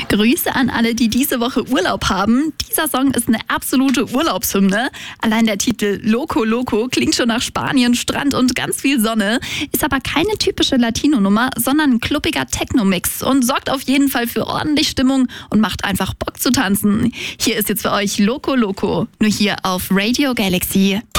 Grüße an alle, die diese Woche Urlaub haben. Dieser Song ist eine absolute Urlaubshymne. Allein der Titel Loco Loco klingt schon nach Spanien, Strand und ganz viel Sonne. Ist aber keine typische Latino-Nummer, sondern ein kluppiger Techno-Mix und sorgt auf jeden Fall für ordentlich Stimmung und macht einfach Bock zu tanzen. Hier ist jetzt für euch Loco Loco, nur hier auf Radio Galaxy.